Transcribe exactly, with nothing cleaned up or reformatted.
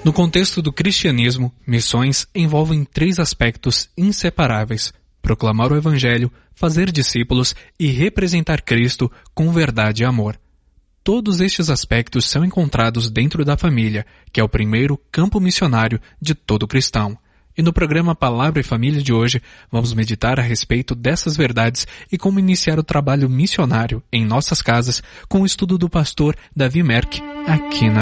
No contexto do cristianismo, missões envolvem três aspectos inseparáveis: proclamar o Evangelho, fazer discípulos e representar Cristo com verdade e amor. Todos estes aspectos são encontrados dentro da família, que é o primeiro campo missionário de todo cristão. E no programa Palavra e Família de hoje, vamos meditar a respeito dessas verdades e como iniciar o trabalho missionário em nossas casas com o estudo do pastor Davi Merck, aqui na